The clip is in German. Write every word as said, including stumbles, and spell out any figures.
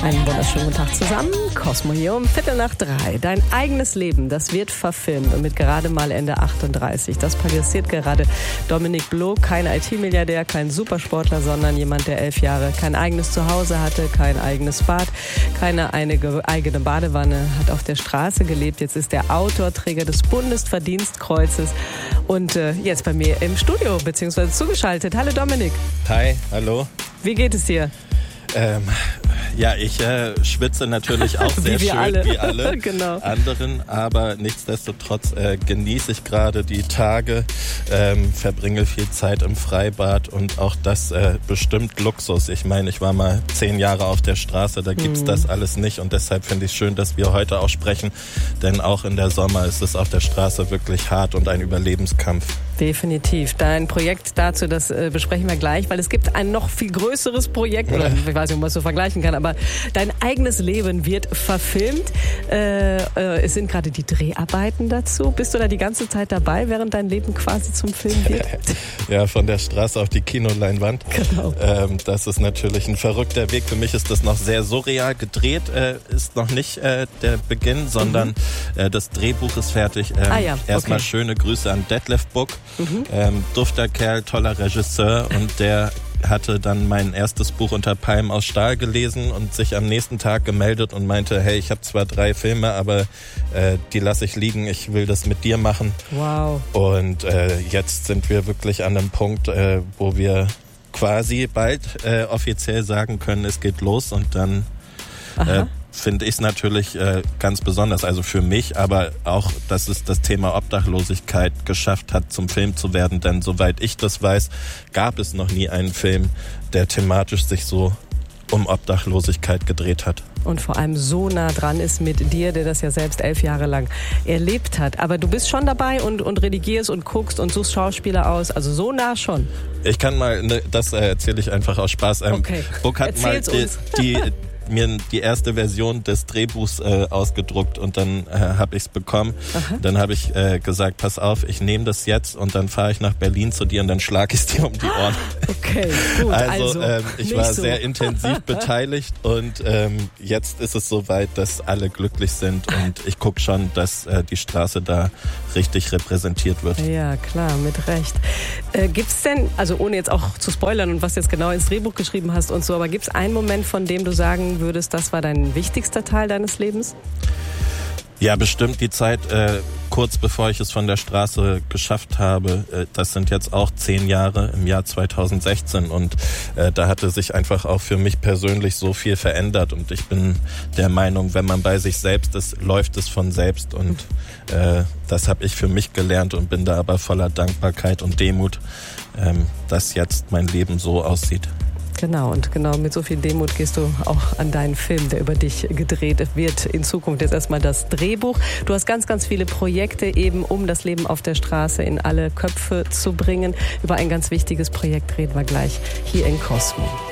Einen wunderschönen guten Tag zusammen. Cosmo hier um Viertel nach drei. Dein eigenes Leben, das wird verfilmt und mit gerade mal Ende achtunddreißig. Das passiert gerade Dominik Bloh, kein I T-Milliardär, kein Supersportler, sondern jemand, der elf Jahre kein eigenes Zuhause hatte, kein eigenes Bad, keine eigene Badewanne, hat auf der Straße gelebt. Jetzt ist er Autor, Träger des Bundesverdienstkreuzes und äh, jetzt bei mir im Studio beziehungsweise zugeschaltet. Hallo Dominik. Hi, hallo. Wie geht es dir? Ähm, ja, ich äh, schwitze natürlich auch sehr wie schön, alle. wie alle Genau. anderen, aber nichtsdestotrotz äh, genieße ich gerade die Tage, ähm, verbringe viel Zeit im Freibad und auch das äh, bestimmt Luxus. Ich meine, ich war mal zehn Jahre auf der Straße, da gibt's mhm. das alles nicht und deshalb finde ich es schön, dass wir heute auch sprechen, denn auch in der Sommer ist es auf der Straße wirklich hart und ein Überlebenskampf. Definitiv. Dein Projekt dazu, das äh, besprechen wir gleich, weil es gibt ein noch viel größeres Projekt, oder ich weiß nicht, ob man es so vergleichen kann, aber dein eigenes Leben wird verfilmt. Äh, äh, es sind gerade die Dreharbeiten dazu. Bist du da die ganze Zeit dabei, während dein Leben quasi zum Film wird? Ja, von der Straße auf die Kinoleinwand. Genau. Ähm, das ist natürlich ein verrückter Weg. Für mich ist das noch sehr surreal. Gedreht äh, ist noch nicht äh, der Beginn, sondern mhm. äh, das Drehbuch ist fertig. Ähm, ah ja, erstmal okay. schöne Grüße an Detlef Buck. Mhm. Ähm, dufter Kerl, toller Regisseur und der hatte dann mein erstes Buch Unter Palmen aus Stahl gelesen und sich am nächsten Tag gemeldet und meinte, hey, ich habe zwar drei Filme, aber äh, die lasse ich liegen, ich will das mit dir machen. Wow. Und äh, jetzt sind wir wirklich an einem Punkt, äh, wo wir quasi bald äh, offiziell sagen können, es geht los und dann äh, finde ich es natürlich äh, ganz besonders, also für mich, aber auch, dass es das Thema Obdachlosigkeit geschafft hat, zum Film zu werden, denn soweit ich das weiß, gab es noch nie einen Film, der thematisch sich so um Obdachlosigkeit gedreht hat. Und vor allem so nah dran ist mit dir, der das ja selbst elf Jahre lang erlebt hat. Aber du bist schon dabei und, und redigierst und guckst und suchst Schauspieler aus, also so nah schon. Ich kann mal, ne, das äh, erzähle ich einfach aus Spaß. Ähm, okay. Buck hat Erzähl's mal die, uns. die mir die erste Version des Drehbuchs äh, ausgedruckt und dann äh, habe ich es bekommen. Aha. Dann habe ich äh, gesagt, pass auf, ich nehme das jetzt und dann fahre ich nach Berlin zu dir und dann schlage ich es dir um die Ohren. Okay, gut. Also, also ähm, ich war so. sehr intensiv beteiligt und ähm, jetzt ist es soweit, dass alle glücklich sind und ich gucke schon, dass äh, die Straße da richtig repräsentiert wird. Ja, klar, mit Recht. Äh, gibt's denn, also ohne jetzt auch zu spoilern und was du jetzt genau ins Drehbuch geschrieben hast und so, aber gibt's einen Moment, von dem du sagen würdest, das war dein wichtigster Teil deines Lebens? Ja, bestimmt die Zeit, äh, kurz bevor ich es von der Straße geschafft habe. Äh, das sind jetzt auch zehn Jahre im Jahr zweitausendsechzehn und äh, da hatte sich einfach auch für mich persönlich so viel verändert und ich bin der Meinung, wenn man bei sich selbst ist, läuft es von selbst und äh, das habe ich für mich gelernt und bin da aber voller Dankbarkeit und Demut, ähm, dass jetzt mein Leben so aussieht. Genau, und genau mit so viel Demut gehst du auch an deinen Film, der über dich gedreht wird. In Zukunft jetzt erstmal das Drehbuch. Du hast ganz, ganz viele Projekte eben, um das Leben auf der Straße in alle Köpfe zu bringen. Über ein ganz wichtiges Projekt reden wir gleich hier in Cosmo.